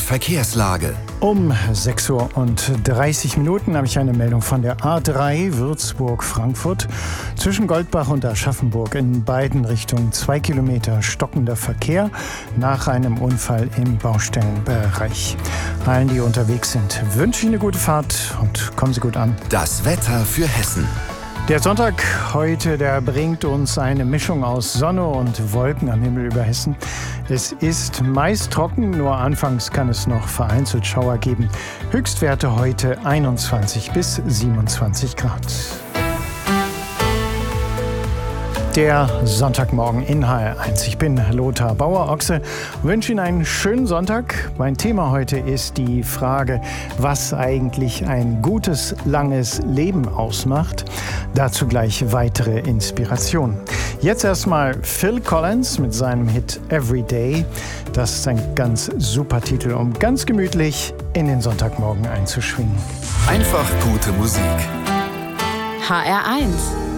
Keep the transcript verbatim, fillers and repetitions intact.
Verkehrslage. Um sechs Uhr und dreißig Minuten habe ich eine Meldung von der A drei Würzburg-Frankfurt. Zwischen Goldbach und Aschaffenburg in beiden Richtungen zwei Kilometer stockender Verkehr nach einem Unfall im Baustellenbereich. Allen, die unterwegs sind, wünsche ich eine gute Fahrt und kommen Sie gut an. Das Wetter für Hessen. Der Sonntag heute, der bringt uns eine Mischung aus Sonne und Wolken am Himmel über Hessen. Es ist meist trocken, nur anfangs kann es noch vereinzelt Schauer geben. Höchstwerte heute einundzwanzig bis siebenundzwanzig Grad. Der Sonntagmorgen in H R eins. Ich bin Lothar Bauer-Ochse und wünsche Ihnen einen schönen Sonntag. Mein Thema heute ist die Frage, was eigentlich ein gutes, langes Leben ausmacht. Dazu gleich weitere Inspirationen. Jetzt erstmal Phil Collins mit seinem Hit Everyday. Das ist ein ganz super Titel, um ganz gemütlich in den Sonntagmorgen einzuschwingen. Einfach gute Musik. H R eins.